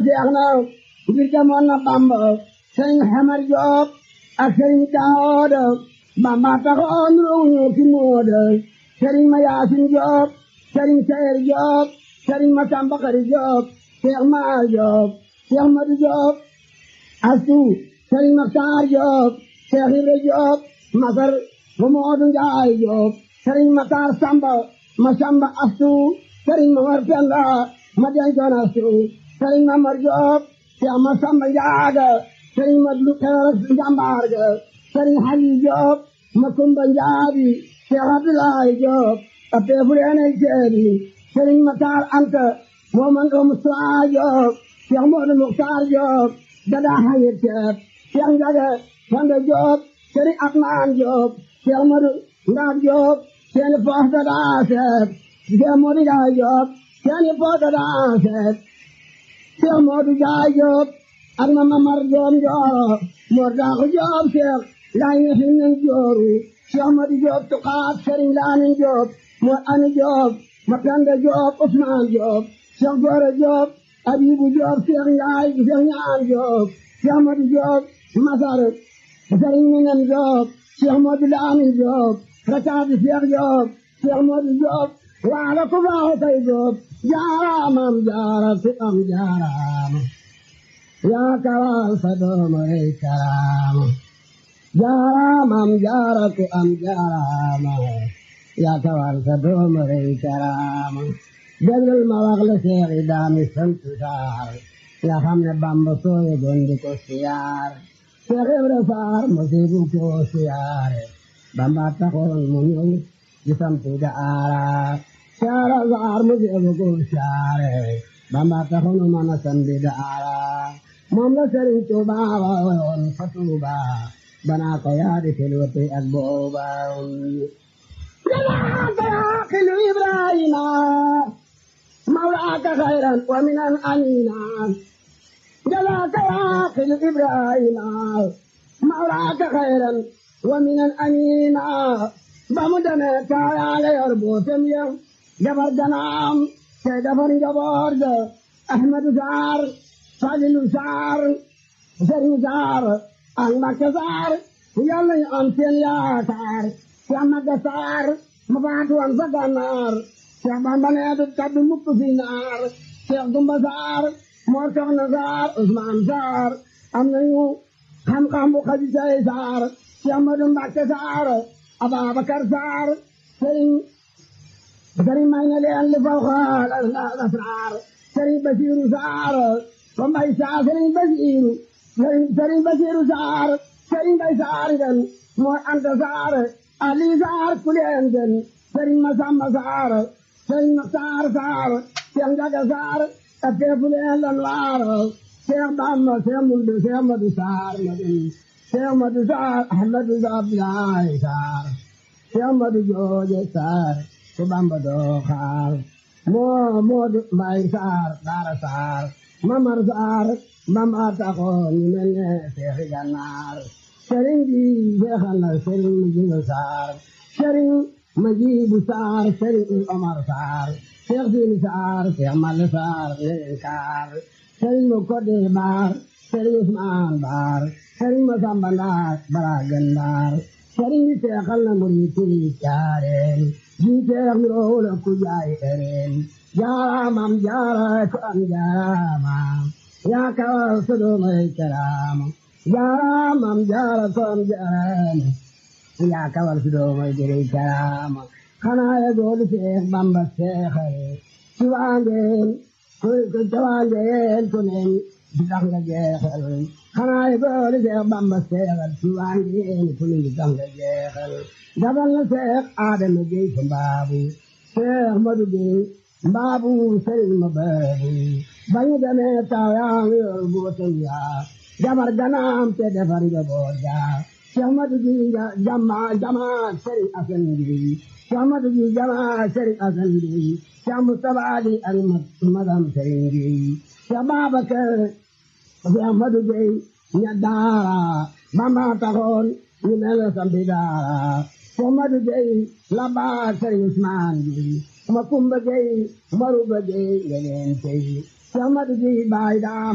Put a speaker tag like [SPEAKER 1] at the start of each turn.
[SPEAKER 1] jeex na ngir demoon na Bamba sëriñ Xamar Joob ak sëriñ Daawuda Bamba taxoon ruuñu ki mooda sëriñ ma Yaasin Joob sëriñ Sayer Joob sëriñ ma Samba Xari Joob Seex Maar Joob Seex Madu Joob astu sëriñ Maxtaar Joob Seex Ibra Joob Masar ba Moodu Njaay Joob sëriñ Maxtaar Samba ma Samba astu sëriñ Mamar Penda ma dencoon astu sëriñ Mamar Joob Seex ma Samba Njaaga sëriñ ma du xeer njambaar ga sëriñ Xali Joob ma Kumba Njaabi Seex Abdulaay Joob a peefu leenay ceebi sëriñ Maxtaar Anta moo man doo Musaa Joob Seex Moodu Muxtaar Joob dadaa xayir ceeb Seex Njaga Fanda Joob sëriñ Atmaan Joob Seex Moodu Ndaab Joob seeni poos dadaa seeb Seex Moodu Jaay Joob seeni poos dadaa seeb Seex Moodu Jaay Joob ak ma Mamar Joob Njooro Moor Daaxu Joob Seex laay nga fi nen jooru Seex Moodu Joob tuqaat sëriñ Laamin Joob Moor Ani Joob ma Penda Joob Usmaan Joob Seex Goore Joob Abibu Joob Seex Njaay Seex Ñaan Joob Seex Moodu Joob Masar sëriñ Minen Joob Seex Moodu Laamin Joob rakaati Seex Joob Seex Moodu Joob waala ku baaxu kay Joob jaaraamam jaara ku am jaaraama yaa kawal sa dooma rey karaama jaaraamam jaara ku am jaaraama yaa kawal sa dooma rey karaama déglul ma wax la seexi daami sant saar nga xam ne Bamba sooye gondi ko siyaar Seex Ibra Faar mosibu ko siyaare Bamba taxoon mu ñëw di sampi daara Saara Faar mosibu ko siyaare Bamba taxoon mu mën a sampi daara moom la Sëriñ Tuubaa woon fa Tuubaa banaa ko yaadi tilwati ak booba jalaaka yaaqilu Ibrahima mawlaaka xayran wa minan amina jalaaka yaaqilu Ibrahima mawlaaka xayran wa minan amina ba mu demee kaayaanga yor bootem ya jabar ganaam te defar njaboot ga Ahmadu Saar Falilu Saar Sëriñ Saar ak Mbakke Saar yàlla ñu am seen yaakaar Seex Magga Saar ma faatu woon fa Gànnaar Seex Bamba nee du kaddu mukk fi naar Seex Dumba Saar Moor Soxna Saar Usmaan Saar am nañu xam-xam bu xaji say Saar Seex Madu Mbakke Saar Ababakar Saar Sëriñ may na leen li faw xaal asraar Sëriñ Basiiru Saar ba Mbay Saar Sëriñ Basiiru Saar Sëriñ Mbay Saar den Moor Anta Saar Ali Saar kuleen den Sëriñ Masamba Saar Sëriñ Maxtaar Saar Seex Njaga Saar a teefu leen lan waar Seex Bamba Seex Madu Saar Seex Madu Saar Ahmadu Abdoulaye Saar Seex Madu Jooje Saar ku Bamba doo xaar Moodu Mbay Saar Daara Saar Mamar Saar Bamba taxoon ñu mel ne Seexi Gànnaar sëriñ bi jeexal na sëriñ Majibu Saar sëriñ Majibu Saar sëriñ Omar Saar Seex Siini Saar Seex Malle Saar leen kaar sëriñ mu Kodde Baar sëriñ Usmaan Baar sëriñ Masamba Ndaak Baragan Baar sëriñ bi seexal na murid yi caareen ji seex mi roole ku jaay ereen jaaraamam jaara ku am jaaraama yaa kawal sa doomay karaama jaaraamam jaara ku am jaaraama yaa kawal sa doomay jëray karaama xanaa ya goolu Seex Bamba seexare ci waangeen ku tawaangeen ku nen di tax nga jeexal xanaa ya goolu Seex Bamba seexal ci waangeen ku nen di tax nga jeexal dabal na Seex Adama Géy fa mbaabu Seex Madu Géy mbaabu sëriñ ma baabu bañu demee taw yaa ngi yor bootam yaa jabar ganaam te defar njaboot yaa Seex Madu Géy jama sëriñ Asan Géy Seex Madu Géy jama sëriñ Asan Géy Seex Mustafaa Géy ak madam sëriñ Géy Seex Babakar Seex Madu Géy ña daara Bamba taxoon ñu mel sampi daara Seex Madu Géy la baa sëriñ Usmaan Géy ma Kumba Géy Maruba Géy ngeleen tey Seex Madu Géy baay daam